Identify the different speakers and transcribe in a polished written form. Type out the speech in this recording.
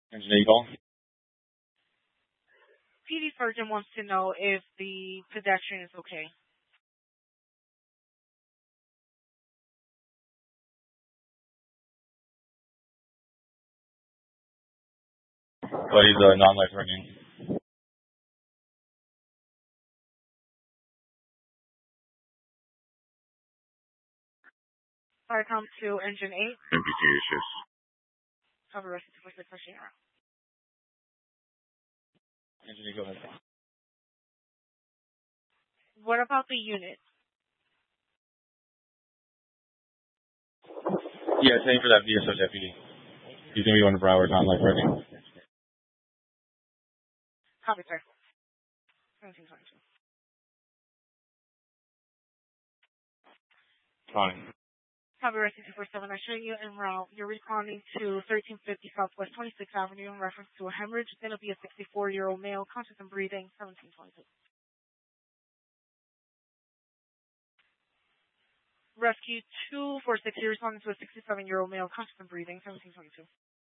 Speaker 1: Engine Eagle.
Speaker 2: PD Sergeant wants to know if the pedestrian is okay.
Speaker 1: But he's non-life threatening.
Speaker 2: SARCOM 2, Engine 8.
Speaker 3: MPT issues.
Speaker 2: Cover rest 246 for Sierra.
Speaker 1: Engine Eagle has gone.
Speaker 2: What about the unit?
Speaker 1: Yeah, same for that VSO deputy. He's going to be 1 per hour, non-life threatening.
Speaker 2: Copy, sir. 1722.
Speaker 1: Fine.
Speaker 2: Copy rest 247. I show you en route. You're responding to 1350 Southwest 26th Avenue in reference to a hemorrhage. Then it'll be a 64-year-old male, conscious and breathing, 1722. Rescue 246, you're responding to a 67-year-old male, conscious and breathing, 1722.